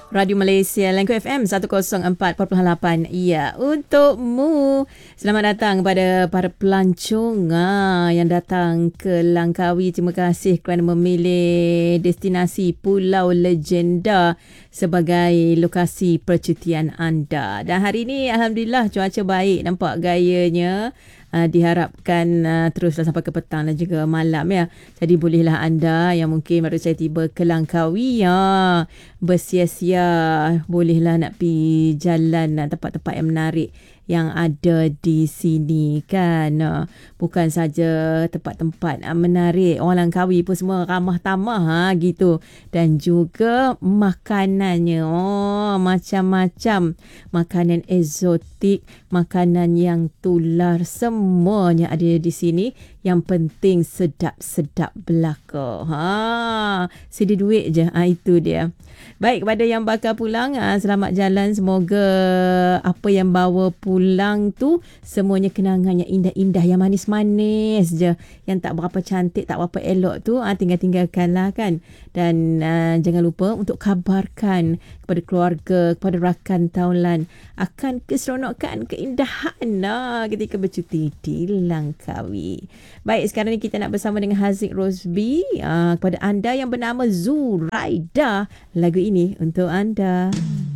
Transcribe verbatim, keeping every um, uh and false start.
Radio Malaysia Langkawi F M seratus empat perpuluhan lapan. Ya, untukmu. Selamat datang kepada para pelancong ah, yang datang ke Langkawi. Terima kasih kerana memilih destinasi Pulau Legenda sebagai lokasi percutian anda. Dan hari ini Alhamdulillah cuaca baik, nampak gayanya. Uh, diharapkan uh, teruslah sampai ke petang dan juga malam ya. Jadi bolehlah anda yang mungkin baru saja tiba ke Langkawi ya, bersia-sia, bolehlah nak pergi jalan uh, tempat-tempat yang menarik yang ada di sini kan. Uh, bukan saja tempat-tempat uh, menarik, orang Langkawi pun semua ramah tamah ha, gitu. Dan juga makanannya, oh macam-macam makanan eksotik, makanan yang tular, semuanya ada di sini. Yang penting sedap-sedap belaka. Ha, sedia duit je. Ha, itu dia. Baik, kepada yang bakal pulang, ha, selamat jalan. Semoga apa yang bawa pulang tu semuanya kenangan yang indah-indah, yang manis-manis je. Yang tak berapa cantik, tak berapa elok tu, ha, tinggal-tinggalkanlah kan. Dan uh, jangan lupa untuk kabarkan kepada keluarga, kepada rakan taulan akan keseronokan, keindahan lah ketika bercuti di Langkawi. Baik, sekarang ni kita nak bersama dengan Haziq Rosby. Uh, kepada anda yang bernama Zuraida, lagu ini untuk anda.